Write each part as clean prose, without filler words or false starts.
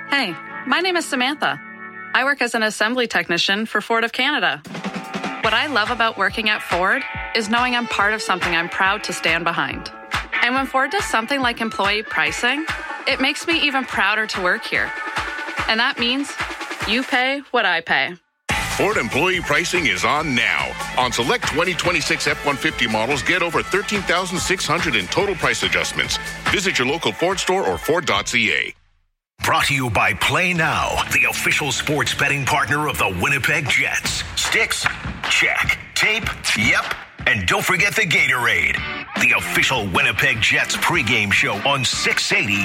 Hey, my name is Samantha. I work as an assembly technician for Ford of Canada. What I love about working at Ford is knowing I'm part of something I'm proud to stand behind. And when Ford does something like employee pricing, it makes me even prouder to work here. And that means you pay what I pay. Ford employee pricing is on now. On select 2026 F-150 models, get over $13,600 in total price adjustments. Visit your local Ford store or Ford.ca. Brought to you by Play Now, the official sports betting partner of the Winnipeg Jets. Sticks? Check. Tape? Yep. And don't forget the Gatorade. The official Winnipeg Jets pregame show on 680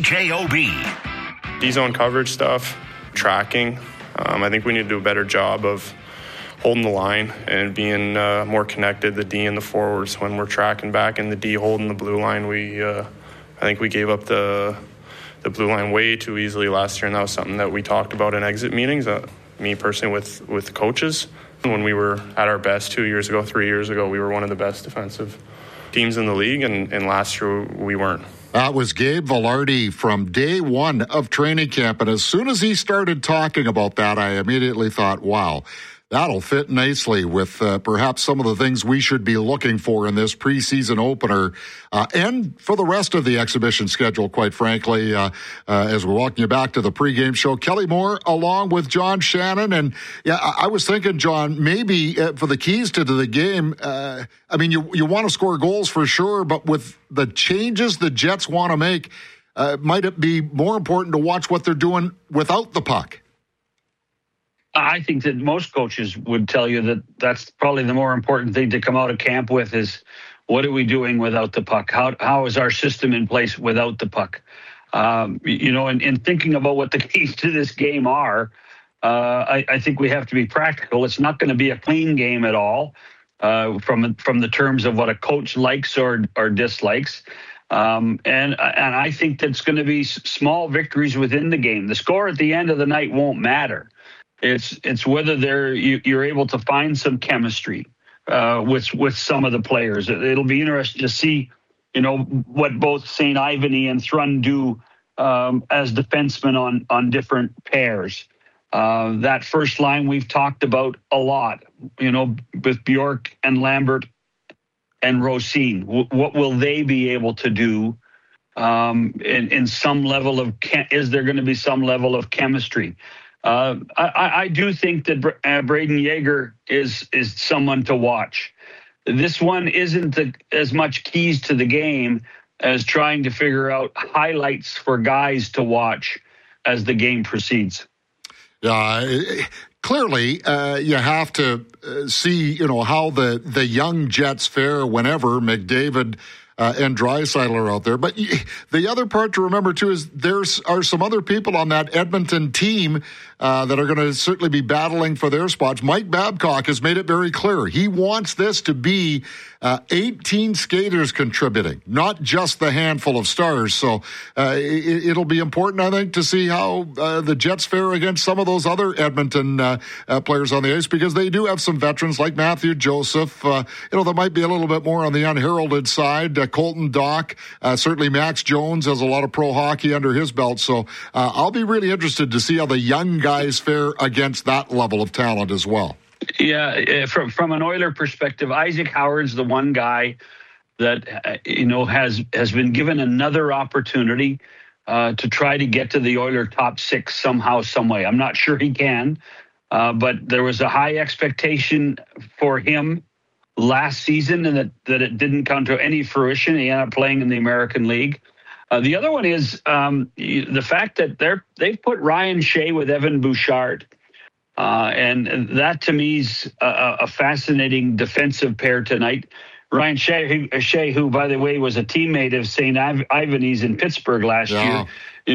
CJOB. D-zone coverage stuff, tracking. I think we need to do a better job of holding the line and being more connected, the D and the forwards. When we're tracking back and the D holding the blue line, I think we gave up the blue line way too easily last year, and that was something that we talked about in exit meetings, me personally with coaches. When we were at our best 2 years ago, 3 years ago, we were one of the best defensive teams in the league, and last year we weren't. That was Gabe Vilardi from day one of training camp, and as soon as he started talking about that, I immediately thought, wow, that'll fit nicely with perhaps some of the things we should be looking for in this preseason opener and for the rest of the exhibition schedule, quite frankly, as we're walking you back to the pregame show. Kelly Moore along with John Shannon. And yeah, I was thinking, John, maybe for the keys to the game, I mean, you want to score goals for sure, but with the changes the Jets want to make, might it be more important to watch what they're doing without the puck? I think that most coaches would tell you that that's probably the more important thing to come out of camp with is what are we doing without the puck? How is our system in place without the puck? And thinking about what the keys to this game are, I think we have to be practical. It's not going to be a clean game at all from the terms of what a coach likes or dislikes. And I think that's going to be small victories within the game. The score at the end of the night won't matter. It's whether you're able to find some chemistry with some of the players. It'll be interesting to see, what both St. Ivany and Thrun do as defensemen on different pairs. That first line we've talked about a lot, with Bjork and Lambert and Rosine. What will they be able to do in some level of is there going to be some level of chemistry? I do think that Braden Yeager is someone to watch. This one isn't as much keys to the game as trying to figure out highlights for guys to watch as the game proceeds. Clearly, you have to see, how the young Jets fare whenever McDavid and Draisaitl are out there. But the other part to remember, too, is there are some other people on that Edmonton team that are going to certainly be battling for their spots. Mike Babcock has made it very clear. He wants this to be 18 skaters contributing, not just the handful of stars. So it'll be important, I think, to see how the Jets fare against some of those other Edmonton players on the ice, because they do have some veterans like Matthew Joseph. There might be a little bit more on the unheralded side. Colton Dock, certainly Max Jones has a lot of pro hockey under his belt. So I'll be really interested to see how the young guys fare against that level of talent as well. Yeah, from an Oiler perspective, Isaac Howard's the one guy that has been given another opportunity to try to get to the Oiler top six somehow, some way. I'm not sure he can, but there was a high expectation for him last season, and that it didn't come to any fruition. He ended up playing in the American League. The other one is the fact that they've put Ryan Shea with Evan Bouchard. And that to me is a fascinating defensive pair tonight. Ryan Shea, who, by the way, was a teammate of St. Ivany's in Pittsburgh last year.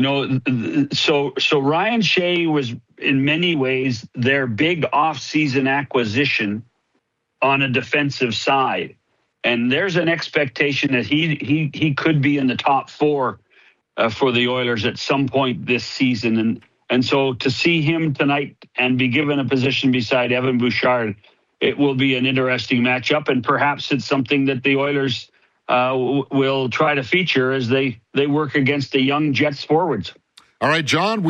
So Ryan Shea was in many ways their big off-season acquisition on a defensive side. And there's an expectation that he could be in the top four for the Oilers at some point this season. And so to see him tonight and be given a position beside Evan Bouchard, it will be an interesting matchup. And perhaps it's something that the Oilers will try to feature as they work against the young Jets forwards. All right, John.